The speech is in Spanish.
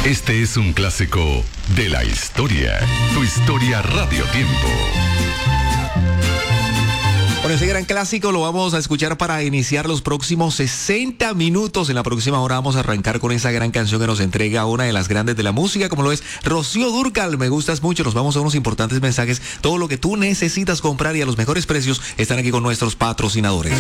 Este es un clásico de la historia. Tu historia Radio Tiempo. Bueno, ese gran clásico lo vamos a escuchar para iniciar los próximos 60 minutos. En la próxima hora vamos a arrancar con esa gran canción que nos entrega una de las grandes de la música, como lo es Rocío Dúrcal. Me gustas mucho. Nos vamos a unos importantes mensajes. Todo lo que tú necesitas comprar y a los mejores precios están aquí con nuestros patrocinadores.